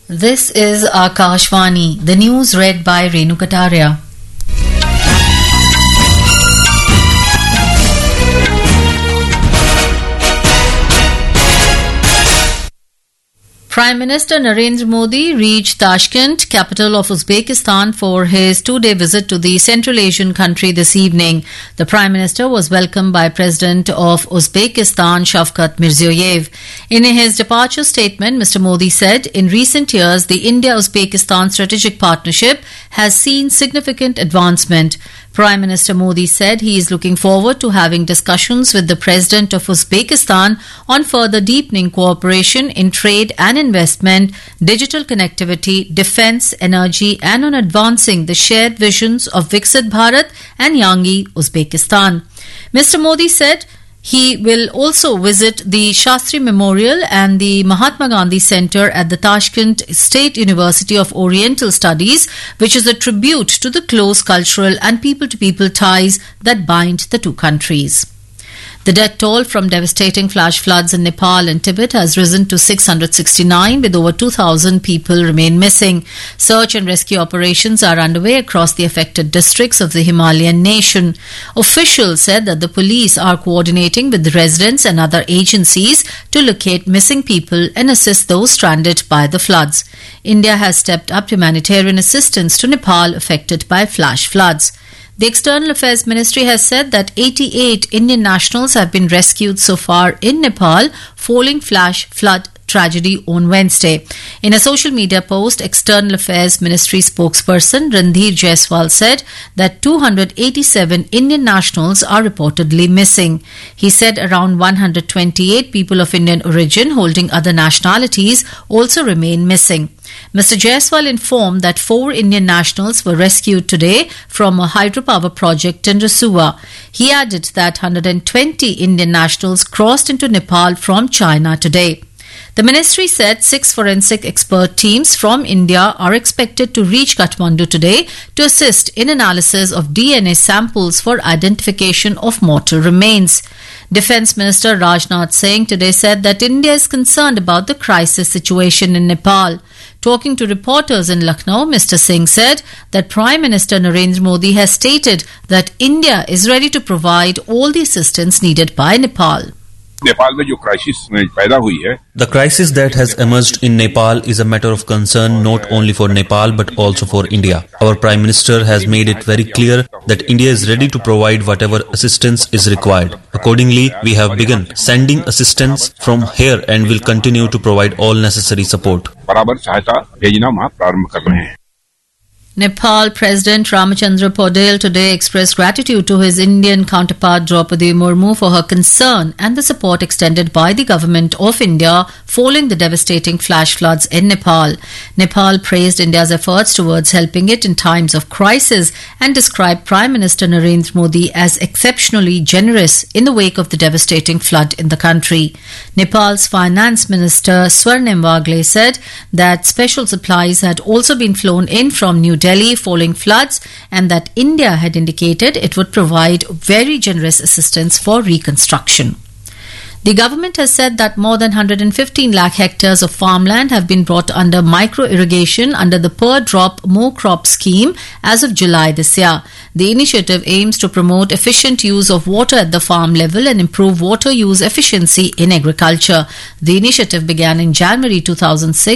This is Akashvani, the news read by Renu Kataria. Prime Minister Narendra Modi reached Tashkent, capital of Uzbekistan, for his two-day visit to the Central Asian country this evening. The Prime Minister was welcomed by President of Uzbekistan, Shavkat Mirziyoyev. In his departure statement, Mr. Modi said, in recent years, the India-Uzbekistan strategic partnership has seen significant advancement. Prime Minister Modi said he is looking forward to having discussions with the President of Uzbekistan on further deepening cooperation in trade and investment, digital connectivity, defence, energy, and on advancing the shared visions of Viksit Bharat and Yangi Uzbekistan. Mr. Modi said he will also visit the Shastri Memorial and the Mahatma Gandhi Centre at the Tashkent State University of Oriental Studies, which is a tribute to the close cultural and people-to-people ties that bind the two countries. The death toll from devastating flash floods in Nepal and Tibet has risen to 669, with over 2,000 people remain missing. Search and rescue operations are underway across the affected districts of the Himalayan nation. Officials said that the police are coordinating with the residents and other agencies to locate missing people and assist those stranded by the floods. India has stepped up humanitarian assistance to Nepal affected by flash floods. The External Affairs Ministry has said that 88 Indian nationals have been rescued so far in Nepal following flash flood tragedy on Wednesday. In a social media post, External Affairs Ministry spokesperson Randhir Jaiswal said that 287 Indian nationals are reportedly missing. He said around 128 people of Indian origin holding other nationalities also remain missing. Mr. Jaiswal informed that 4 Indian nationals were rescued today from a hydropower project in Rasuwa. He added that 120 Indian nationals crossed into Nepal from China today. The ministry said 6 forensic expert teams from India are expected to reach Kathmandu today to assist in analysis of DNA samples for identification of mortal remains. Defence Minister Rajnath Singh today said that India is concerned about the crisis situation in Nepal. Talking to reporters in Lucknow, Mr. Singh said that Prime Minister Narendra Modi has stated that India is ready to provide all the assistance needed by Nepal. The crisis that has emerged in Nepal is a matter of concern not only for Nepal but also for India. Our Prime Minister has made it very clear that India is ready to provide whatever assistance is required. Accordingly, we have begun sending assistance from here and will continue to provide all necessary support. Nepal President Ramachandra Podel today expressed gratitude to his Indian counterpart Draupadi Murmu for her concern and the support extended by the government of India following the devastating flash floods in Nepal. Nepal praised India's efforts towards helping it in times of crisis and described Prime Minister Narendra Modi as exceptionally generous in the wake of the devastating flood in the country. Nepal's Finance Minister Swarnim Wagle said that special supplies had also been flown in from New Delhi following floods and that India had indicated it would provide very generous assistance for reconstruction. The government has said that more than 115 lakh hectares of farmland have been brought under micro-irrigation under the per drop more crop scheme as of July this year. The initiative aims to promote efficient use of water at the farm level and improve water use efficiency in agriculture. The initiative began in January 2006